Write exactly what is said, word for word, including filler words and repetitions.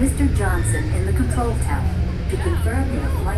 Mister Johnson in the control tower to confirm your flight.